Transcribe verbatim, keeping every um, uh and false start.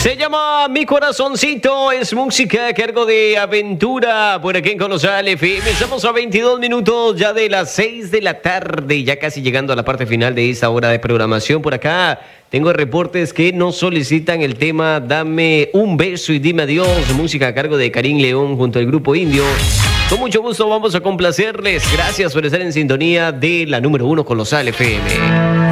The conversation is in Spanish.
Se llama Mi Corazoncito, es música a cargo de Aventura, por aquí en Colosal F M. Estamos a veintidós minutos ya de las seis de la tarde, ya casi llegando a la parte final de esta hora de programación. Por acá tengo reportes que nos solicitan el tema Dame un beso y dime adiós, música a cargo de Karim León junto al grupo Indio. Con mucho gusto vamos a complacerles. Gracias por estar en sintonía de la número uno Colosal F M.